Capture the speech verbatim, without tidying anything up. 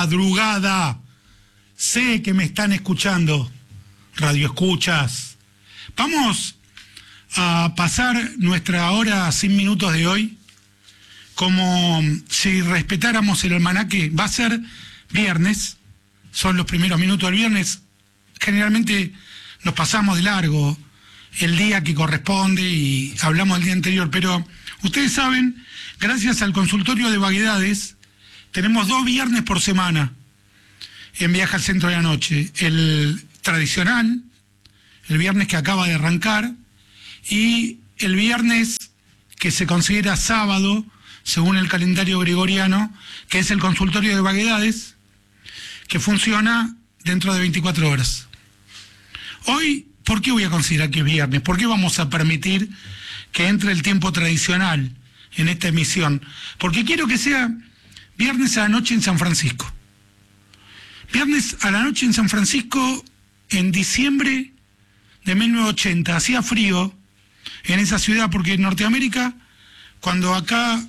madrugada. Sé que me están escuchando, radio escuchas. Vamos a pasar nuestra hora sin minutos de hoy como si respetáramos el almanaque. Va a ser viernes, son los primeros minutos del viernes. Generalmente nos pasamos de largo el día que corresponde y hablamos del día anterior, pero ustedes saben, gracias al consultorio de vaguedades, tenemos dos viernes por semana en Viaje al Centro de la Noche. El tradicional, el viernes que acaba de arrancar, y el viernes que se considera sábado, según el calendario gregoriano, que es el consultorio de vaguedades, que funciona dentro de veinticuatro horas. Hoy, ¿por qué voy a considerar que es viernes? ¿Por qué vamos a permitir que entre el tiempo tradicional en esta emisión? Porque quiero que sea viernes a la noche en San Francisco. Viernes a la noche en San Francisco en diciembre de mil novecientos ochenta. Hacía frío en esa ciudad porque en Norteamérica, cuando acá